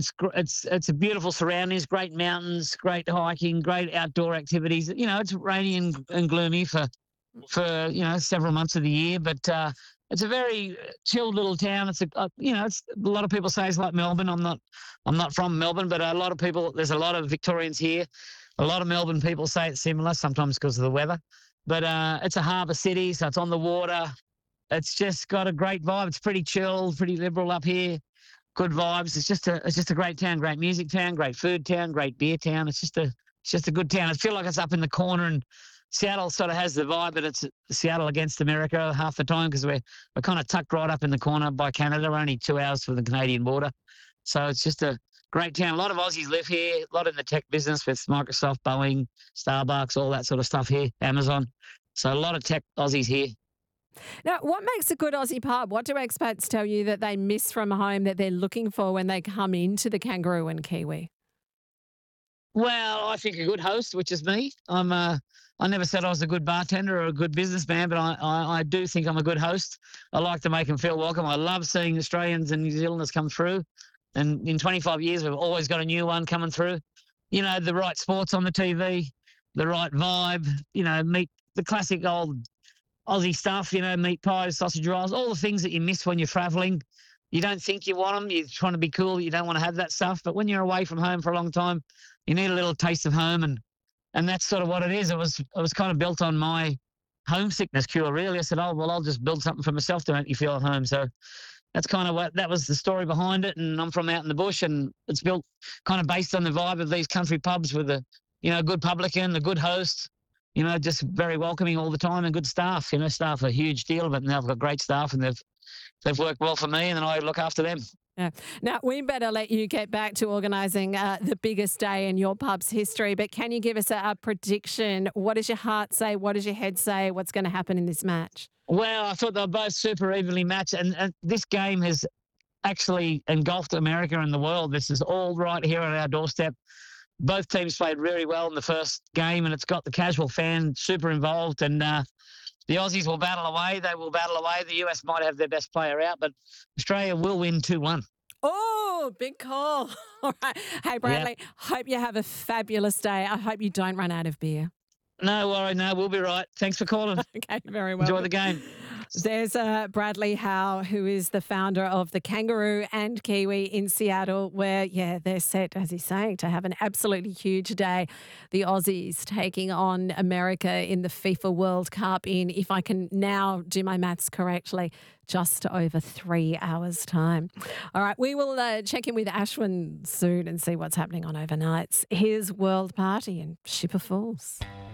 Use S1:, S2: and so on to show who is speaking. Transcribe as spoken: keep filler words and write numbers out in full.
S1: it's gr- it's it's a beautiful surroundings, great mountains, great hiking, great outdoor activities. You know, it's rainy and, and gloomy for for you know several months of the year, but uh, it's a very chilled little town. It's a uh, you know, it's a lot of people say it's like Melbourne. I'm not I'm not from Melbourne, but a lot of people there's a lot of Victorians here. A lot of Melbourne people say it's similar, sometimes because of the weather. But uh, it's a harbour city, so it's on the water. It's just got a great vibe. It's pretty chill, pretty liberal up here. Good vibes. It's just a it's just a great town, great music town, great food town, great beer town. It's just a it's just a good town. I feel like it's up in the corner, and Seattle sort of has the vibe, but it's Seattle against America half the time because we're we're kind of tucked right up in the corner by Canada. We're only two hours from the Canadian border, so it's just a great town. A lot of Aussies live here. A lot in the tech business with Microsoft, Boeing, Starbucks, all that sort of stuff here. Amazon. So a lot of tech Aussies here.
S2: Now, what makes a good Aussie pub? What do expats tell you that they miss from home that they're looking for when they come into the Kangaroo and Kiwi?
S1: Well, I think a good host, which is me. I'm uh, I never said I was a good bartender or a good businessman, but I, I, I do think I'm a good host. I like to make them feel welcome. I love seeing Australians and New Zealanders come through. And in twenty-five years, we've always got a new one coming through. You know, the right sports on the T V, the right vibe, you know, meet the classic old Aussie stuff, you know, meat pies, sausage rolls, all the things that you miss when you're traveling. You don't think you want them. You're trying to be cool. You don't want to have that stuff. But when you're away from home for a long time, you need a little taste of home. And and that's sort of what it is. It was it was kind of built on my homesickness cure, really. I said, oh, well, I'll just build something for myself to make you feel at home. So that's kind of what that was the story behind it. And I'm from out in the bush, and it's built kind of based on the vibe of these country pubs with a, you know, a good publican, a good host, you know, just very welcoming all the time and good staff. You know, staff are a huge deal, but now I've got great staff and they've they've worked well for me, and then I look after them.
S2: Yeah. Now, we better let you get back to organising uh, the biggest day in your pub's history, but can you give us a, a prediction? What does your heart say? What does your head say? What's going to happen in this match?
S1: Well, I thought they were both super evenly matched, and, and this game has actually engulfed America and the world. This is all right here on our doorstep. Both teams played really well in the first game, and it's got the casual fan super involved. And uh, the Aussies will battle away. They will battle away. The U S might have their best player out, but Australia will win two one.
S2: Oh, big call. All right. Hey,
S1: Yeah.
S2: Bradley, hope you have a fabulous day. I hope you don't run out of beer.
S1: No worry, no, we'll be right. Thanks for calling.
S2: Okay, very well.
S1: Enjoy the game.
S2: There's uh, Bradley Howe, who is the founder of the Kangaroo and Kiwi in Seattle, where, yeah, they're set, as he's saying, to have an absolutely huge day. The Aussies taking on America in the FIFA World Cup in, if I can now do my maths correctly, just over three hours' time. All right, we will uh, check in with Ashwin soon and see what's happening on overnights. Here's World Party and Ship of Fools.